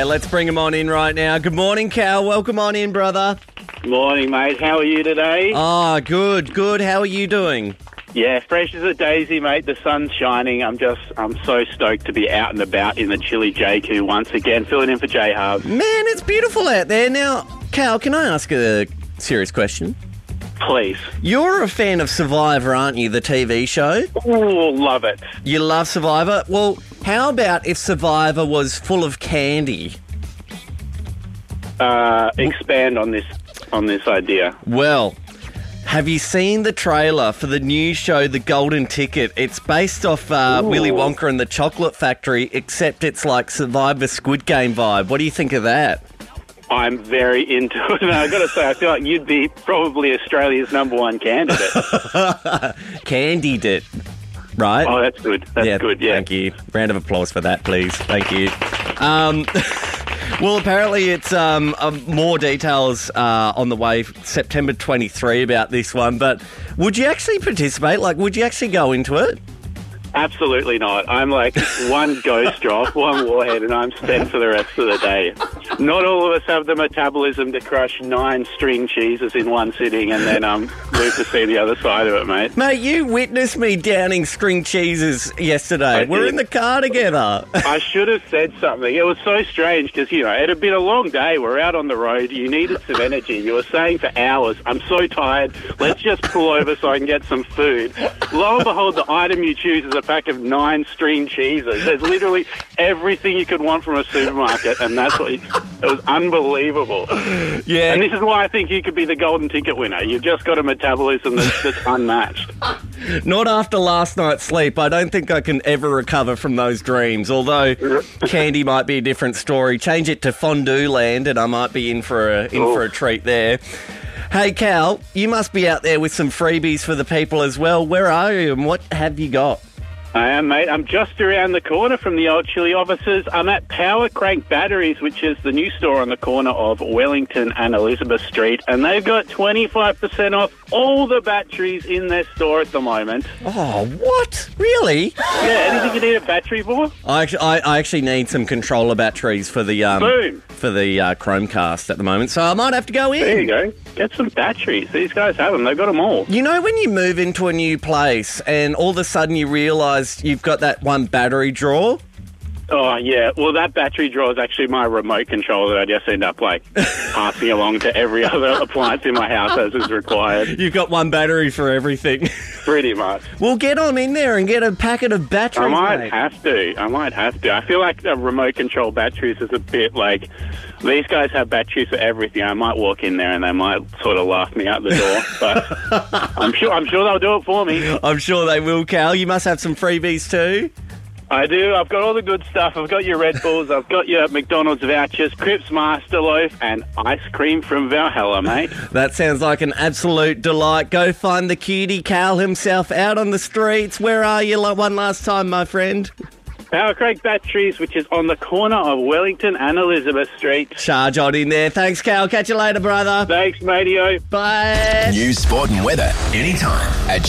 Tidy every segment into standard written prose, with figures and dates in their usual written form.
Let's bring him on in right now. Good morning, Cal. Welcome on in, brother. Morning, mate. How are you today? Oh, good. How are you doing? Yeah, fresh as a daisy, mate. The sun's shining. I'm so stoked to be out and about in the chilly JQ once again, filling in for J Hub. Man, it's beautiful out there. Now, Cal, can I ask a serious question? Please. You're a fan of Survivor, aren't you, the TV show? Oh, love it. You love Survivor? Well, how about if Survivor was full of candy? Expand on this idea. Well, have you seen the trailer for the new show, The Golden Ticket? It's based off Willy Wonka and the Chocolate Factory, except it's like Survivor Squid Game vibe. What do you think of that? I'm very into it. And I've got to say, I feel like you'd be probably Australia's #1 candidate. Candied it, right? Oh, that's good. That's good, yeah. Thank you. Round of applause for that, please. Thank you. Well, apparently it's more details on the way, September 23 about this one. But would you actually participate? Like, would you actually go into it? Absolutely not. I'm like one ghost drop, one warhead, and I'm spent for the rest of the day. Not all of us have the metabolism to crush 9 string cheeses in one sitting and then move to see the other side of it, mate. Mate, you witnessed me downing string cheeses yesterday. We're in the car together. I should have said something. It was so strange because, you know, it had been a long day. We're out on the road. You needed some energy. You were saying for hours, I'm so tired. Let's just pull over so I can get some food. Lo and behold, the item you choose is a pack of 9 string cheeses. There's literally everything you could want from a supermarket, and that's what it was unbelievable. Yeah. And this is why I think you could be the golden ticket winner. You've just got a metabolism that's unmatched. Not after last night's sleep. I don't think I can ever recover from those dreams, although candy might be a different story. Change it to fondue land and I might be in for a treat there. Hey, Cal, you must be out there with some freebies for the people as well. Where are you and what have you got? I am, mate. I'm just around the corner from the old Chili offices. I'm at Power Crank Batteries, which is the new store on the corner of Wellington and Elizabeth Street, and they've got 25% off all the batteries in their store at the moment. Oh, what? Really? Yeah, anything you need a battery for? I actually need some controller batteries for the Chromecast at the moment, so I might have to go in. There you go. Get some batteries. These guys have them. They've got them all. You know when you move into a new place and all of a sudden you realise you've got that one battery drawer? Oh, yeah. Well, that battery drawer is actually my remote control that I just end up, passing along to every other appliance in my house as is required. You've got one battery for everything. Pretty much. Well, get on in there and get a packet of batteries, I might have to. I feel like the remote control batteries is a bit like... These guys have batteries for everything. I might walk in there and they might sort of laugh me out the door, but I'm sure they'll do it for me. I'm sure they will, Cal. You must have some freebies too. I do. I've got all the good stuff. I've got your Red Bulls. I've got your McDonald's vouchers, Cripps Master Loaf, and ice cream from Valhalla, mate. That sounds like an absolute delight. Go find the cutie Cal himself out on the streets. Where are you one last time, my friend? Power Crank Batteries, which is on the corner of Wellington and Elizabeth Street. Charge on in there. Thanks, Cal. Catch you later, brother. Thanks, matey-o. Bye. News, sport and weather anytime at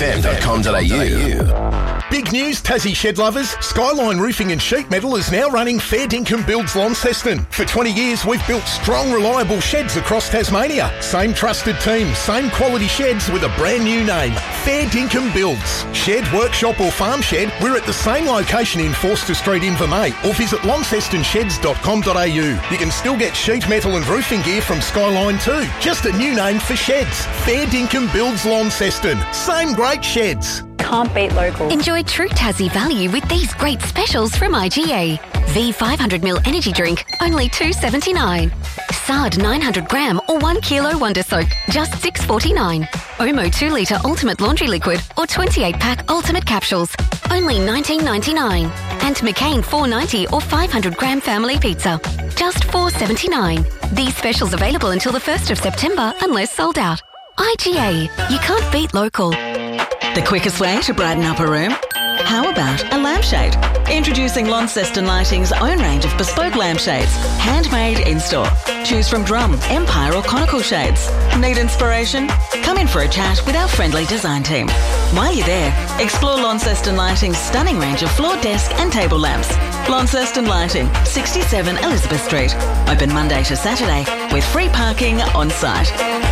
chilifm.com.au. Big news, Tassie shed lovers. Skyline Roofing and Sheet Metal is now running Fair Dinkum Builds Launceston. For 20 years, we've built strong, reliable sheds across Tasmania. Same trusted team, same quality sheds with a brand new name. Fair Dinkum Builds. Shed, workshop or farm shed, we're at the same location in Forster Street, Invermay, or visit launcestonsheds.com.au. You can still get sheet metal and roofing gear from Skyline too. Just a new name for sheds. Fair Dinkum Builds Launceston. Same great sheds. Can't beat local. Enjoy true Tassie value with these great specials from IGA. V 500ml energy drink, only $2.79. Sard 900g or 1 kilo Wonder Soak, just $6.49. Omo 2 litre Ultimate Laundry Liquid or 28-pack Ultimate Capsules, only $19.99. And McCain 490 or 500g Family Pizza, just $4.79. These specials available until the 1st of September unless sold out. IGA, you can't beat local. The quickest way to brighten up a room? How about a lampshade? Introducing Launceston Lighting's own range of bespoke lampshades, handmade in-store. Choose from drum, empire or conical shades. Need inspiration? Come in for a chat with our friendly design team. While you're there, explore Launceston Lighting's stunning range of floor, desk and table lamps. Launceston Lighting, 67 Elizabeth Street. Open Monday to Saturday with free parking on site.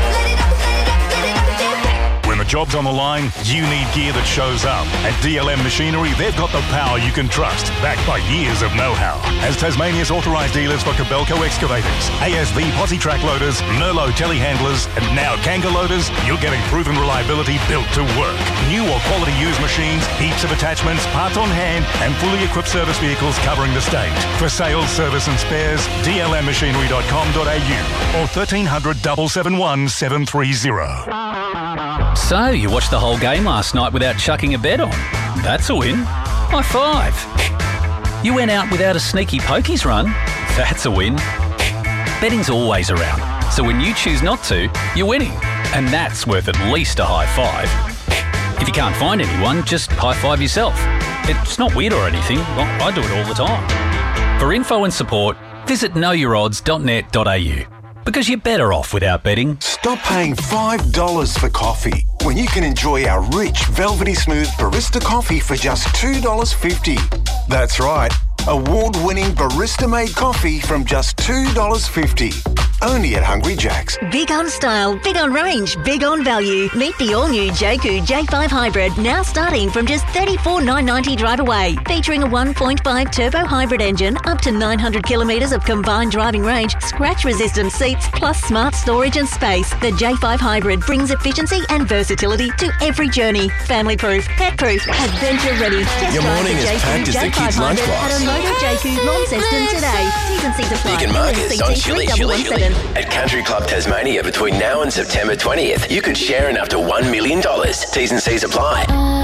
When the job's on the line, you need gear that shows up. At DLM Machinery, they've got the power you can trust, backed by years of know-how. As Tasmania's authorised dealers for Kobelco excavators, ASV posi track loaders, Merlot telehandlers, and now Kanga loaders, you're getting proven reliability built to work. New or quality used machines, heaps of attachments, parts on hand, and fully equipped service vehicles covering the state. For sales, service and spares, dlmmachinery.com.au or 1300 771 730. So, you watched the whole game last night without chucking a bet on. That's a win. High five. You went out without a sneaky pokies run. That's a win. Betting's always around, so when you choose not to, you're winning. And that's worth at least a high five. If you can't find anyone, just high five yourself. It's not weird or anything. Well, I do it all the time. For info and support, visit knowyourodds.net.au. Because you're better off without betting. Stop paying $5 for coffee when you can enjoy our rich, velvety smooth barista coffee for just $2.50. That's right, award-winning barista-made coffee from just $2.50. Only at Hungry Jack's. Big on style, big on range, big on value. Meet the all-new Jaku J5 Hybrid, now starting from just $34,990 drive away. Featuring a 1.5 turbo hybrid engine, up to 900 kilometres of combined driving range, scratch-resistant seats, plus smart storage and space. The J5 Hybrid brings efficiency and versatility to every journey. Family-proof, pet-proof, adventure-ready. Test Your drive morning the is Jaku packed as the J5 kids' Hybrid lunchbox. at a Moto Jaku Launceston today. T's and C's apply. Big and Marcus on LCT Chili 3117. At Country Club Tasmania between now and September 20th, you could share in up to $1 million. T's and C's apply.